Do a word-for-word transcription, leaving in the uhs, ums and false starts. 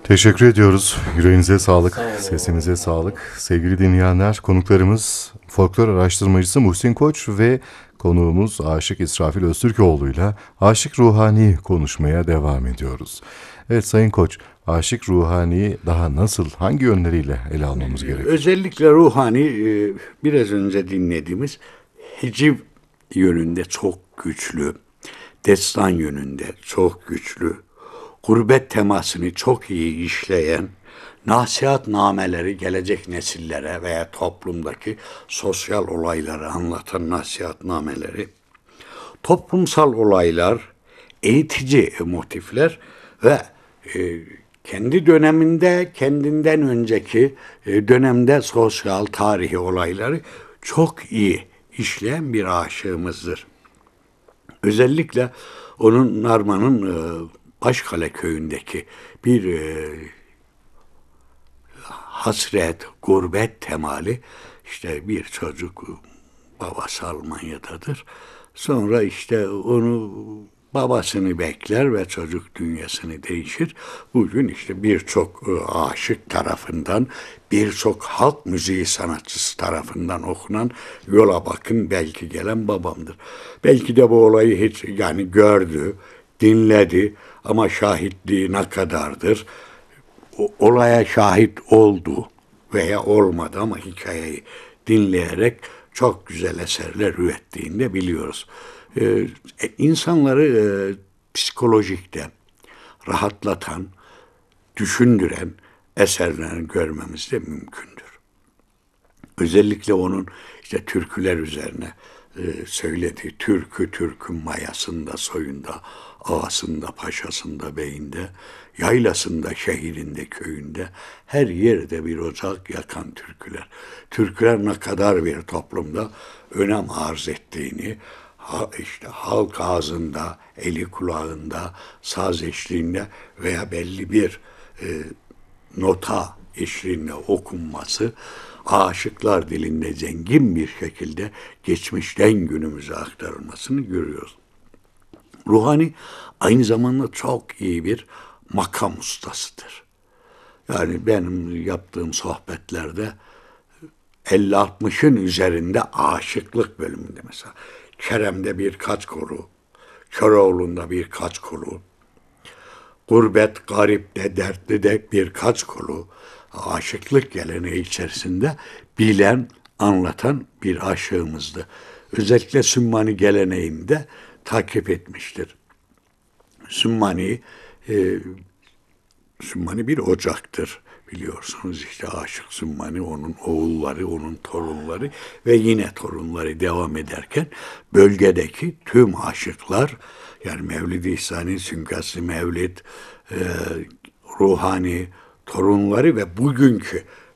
Teşekkür ediyoruz. Yüreğinize sağlık, Sağ olun. sesinize sağlık. Sevgili dinleyenler, konuklarımız folklor araştırmacısı Muhsin Koç ve konuğumuz Aşık İsrafil Öztürkoğlu'yla Aşık Ruhani konuşmaya devam ediyoruz. Evet Sayın Koç, Aşık Ruhani'yi daha nasıl, hangi yönleriyle ele almamız gerekiyor? Özellikle ruhani e, biraz önce dinlediğimiz hiciv yönünde çok güçlü, destan yönünde çok güçlü, gurbet temasını çok iyi işleyen, nasihatnameleri gelecek nesillere veya toplumdaki sosyal olayları anlatan nasihatnameleri, toplumsal olaylar, eğitici motifler ve e, kendi döneminde, kendinden önceki e, dönemde sosyal, tarihi olayları çok iyi işleyen bir aşığımızdır. Özellikle onun Narman'ın e, Başkale köyündeki bir e, hasret, gurbet temali, işte bir çocuk babası Almanya'dadır. Sonra işte onu babasını bekler ve çocuk dünyasını değişir. Bugün işte birçok e, aşık tarafından, birçok halk müziği sanatçısı tarafından okunan Yola Bakın Belki Gelen Babamdır. Belki de bu olayı hiç yani gördü, dinledi ama şahitliği ne kadardır? O, olaya şahit oldu veya olmadı ama hikayeyi dinleyerek çok güzel eserler ürettiğini de biliyoruz. Ee, insanları e, psikolojikte rahatlatan, düşündüren eserlerini görmemiz de mümkündür. Özellikle onun işte türküler üzerine e, söylediği türkü türkün mayasında, soyunda, ağasında, paşasında, beyinde, yaylasında, şehrinde, köyünde her yerde bir ocak yakan türküler. Türküler ne kadar bir toplumda önem arz ettiğini, ha, işte halk ağzında, eli kulağında, saz eşliğinde veya belli bir e, nota eşliğinde okunması, aşıklar dilinde zengin bir şekilde geçmişten günümüze aktarılmasını görüyoruz. Ruhani aynı zamanda çok iyi bir makam ustasıdır. Yani benim yaptığım sohbetlerde elli altmışın üzerinde aşıklık bölümünde mesela. Kerem'de birkaç kolu, Köroğlu'nda birkaç kolu, Gurbet, Garip'te, Dertli'de birkaç kolu, aşıklık geleneği içerisinde bilen, anlatan bir aşığımızdı. Özellikle Sümmani geleneğinde takip etmiştir. Sümmani, e, Sümmani bir ocaktır biliyorsunuz. İşte Aşık Sümmani, onun oğulları, onun torunları ve yine torunları devam ederken bölgedeki tüm aşıklar, yani Mevlid-i İhsani, Sünkaslı Mevlid, e, Ruhani, torunları ve bugünkü